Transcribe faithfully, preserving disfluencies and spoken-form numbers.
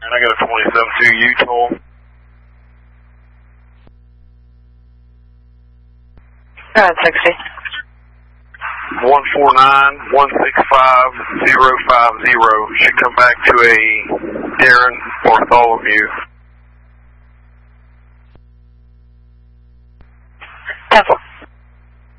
And I got a twenty-seven two Utah. Go ahead, sixty. one four nine, one six five, zero five zero should come back to a Darren Bartholomew.